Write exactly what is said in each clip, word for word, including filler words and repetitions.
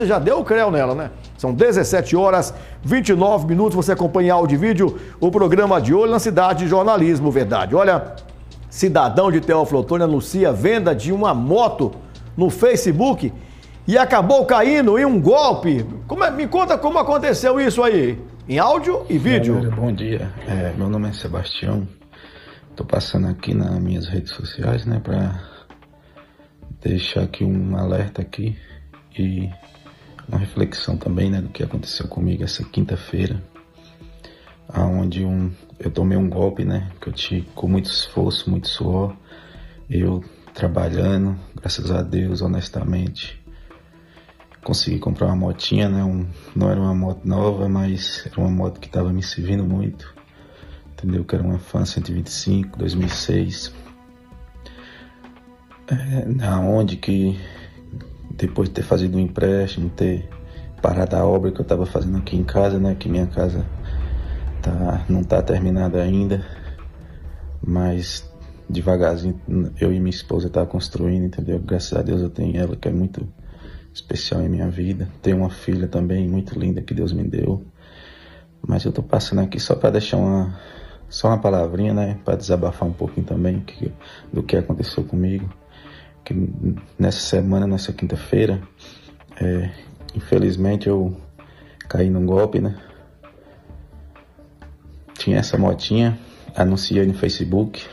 Já deu o creu nela, né? São dezessete horas, vinte e nove minutos. Você acompanha áudio e vídeo, o programa de Olho na Cidade, Jornalismo Verdade. Olha, cidadão de Teófilo Otoni anuncia venda de uma moto no Facebook e acabou caindo em um golpe. Como é, me conta como aconteceu isso aí, em áudio e vídeo. Galera, bom dia, é, meu nome é Sebastião. Tô passando aqui nas minhas redes sociais, né, para deixar aqui um alerta aqui e uma reflexão também, né, do que aconteceu comigo essa quinta-feira, aonde um, eu tomei um golpe, né, que eu tive com muito esforço, muito suor, eu trabalhando, graças a Deus, honestamente, consegui comprar uma motinha, né, um, não era uma moto nova, mas era uma moto que estava me servindo muito, entendeu, que era uma Fan cento e vinte e cinco, dois mil e seis, é, aonde que depois de ter fazido um empréstimo, ter parado a obra que eu estava fazendo aqui em casa, né, que minha casa tá, não está terminada ainda, mas devagarzinho eu e minha esposa tá construindo, entendeu? Graças a Deus eu tenho ela, que é muito especial em minha vida. Tenho uma filha também muito linda que Deus me deu, mas eu tô passando aqui só para deixar uma só uma palavrinha, né, para desabafar um pouquinho também que, do que aconteceu comigo. Que nessa semana, nessa quinta-feira, é, infelizmente eu caí num golpe, né? Tinha essa motinha, anunciei no Facebook,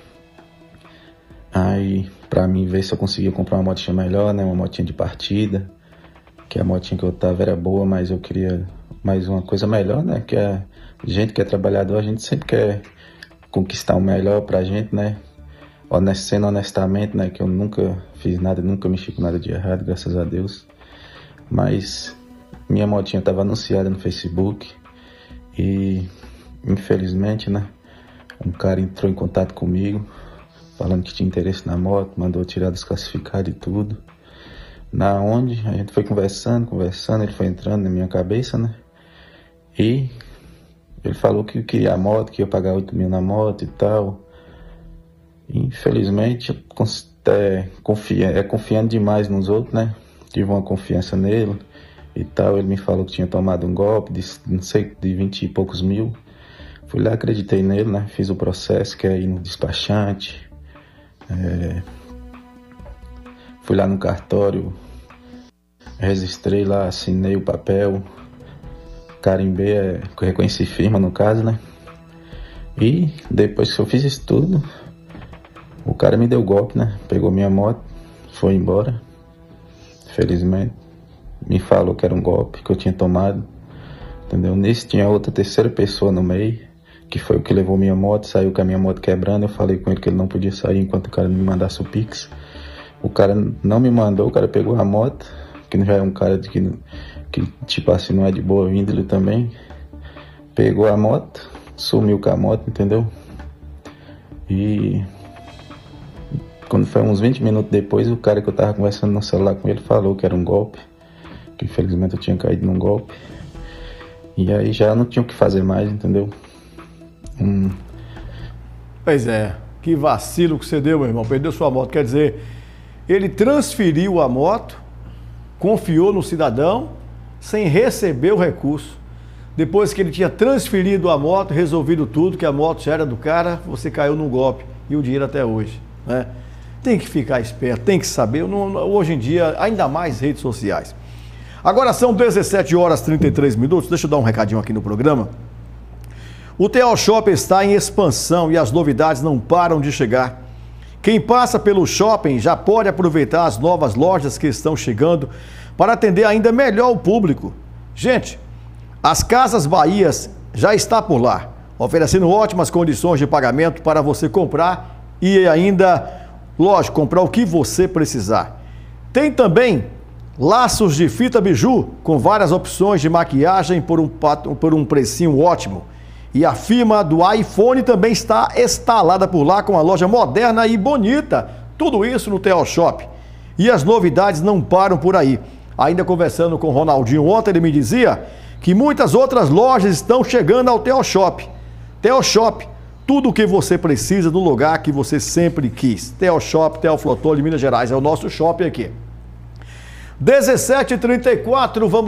aí pra mim ver se eu conseguia comprar uma motinha melhor, né? Uma motinha de partida, que a motinha que eu tava era boa, mas eu queria mais uma coisa melhor, né? Que a gente que é trabalhador, a gente sempre quer conquistar o melhor pra gente, né? Honest, sendo honestamente, né, que eu nunca fiz nada, nunca mexi com nada de errado, graças a Deus. Mas minha motinha estava anunciada no Facebook e, infelizmente, né, um cara entrou em contato comigo, falando que tinha interesse na moto, mandou tirar dos classificados e tudo. Na onde a gente foi conversando, conversando, ele foi entrando na minha cabeça, né, e ele falou que queria a moto, que ia pagar oito mil na moto e tal. Infelizmente, é, confia, é confiando demais nos outros, né? Tive uma confiança nele e tal. Ele me falou que tinha tomado um golpe de, não sei, de vinte e poucos mil. Fui lá, acreditei nele, né? Fiz o processo, que é ir no despachante. É, fui lá no cartório, registrei lá, assinei o papel, carimbei, é, reconheci firma no caso, né? E depois que eu fiz isso tudo, o cara me deu golpe, né? Pegou minha moto, foi embora. Felizmente, me falou que era um golpe que eu tinha tomado, entendeu? Nisso tinha outra terceira pessoa no meio, que foi o que levou minha moto, saiu com a minha moto quebrando. Eu falei com ele que ele não podia sair enquanto o cara não me mandasse o Pix. O cara não me mandou, o cara pegou a moto, que já é um cara de que, que tipo assim, não é de boa índole também. Pegou a moto, sumiu com a moto, entendeu? E quando foi uns vinte minutos depois, o cara que eu tava conversando no celular com ele falou que era um golpe, que infelizmente eu tinha caído num golpe. E aí já não tinha o que fazer mais, entendeu? Hum. Pois é, que vacilo que você deu, meu irmão, perdeu sua moto. Quer dizer, ele transferiu a moto, confiou no cidadão, sem receber o recurso. Depois que ele tinha transferido a moto, resolvido tudo, que a moto já era do cara, você caiu num golpe. E o dinheiro até hoje, né? Tem que ficar esperto, tem que saber. Não, hoje em dia, ainda mais redes sociais. Agora são dezessete horas e trinta e três minutos. Deixa eu dar um recadinho aqui no programa. O T O Shop está em expansão e as novidades não param de chegar. Quem passa pelo shopping já pode aproveitar as novas lojas que estão chegando para atender ainda melhor o público. Gente, as Casas Bahias já está por lá, oferecendo ótimas condições de pagamento para você comprar e ainda, lógico, comprar o que você precisar. Tem também laços de fita biju com várias opções de maquiagem por um, por um precinho ótimo. E a firma do iPhone também está instalada por lá com a loja moderna e bonita. Tudo isso no T O Shop. E as novidades não param por aí. Ainda conversando com o Ronaldinho ontem, ele me dizia que muitas outras lojas estão chegando ao T O Shop. T O Shop, tudo o que você precisa no lugar que você sempre quis. T O Shop, Teófilo Otoni, Minas Gerais, é o nosso shopping aqui. dezessete e trinta e quatro, vamos